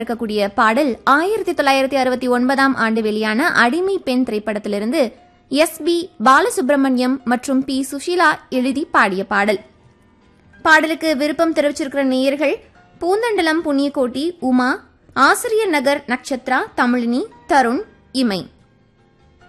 இருக்கக்கூடிய பாடல் 1969 ஆண்டு வெளியான அடிமை பெண் திரைப்படத்திலிருந்து எஸ்.பி. பாலசுப்ரமணியம் மற்றும் பி. சுஷீலா எழுதி பாடிய பாடல். பாடலுக்கு விருப்பம் தெரிவிச்சிருக்கிற நேயர்கள் பூந்தண்டலம் புண்ணியகோட்டி, உமா, ஆசிரியர் நகர் நட்சத்ரா, தமிழினி, தருண், இமை.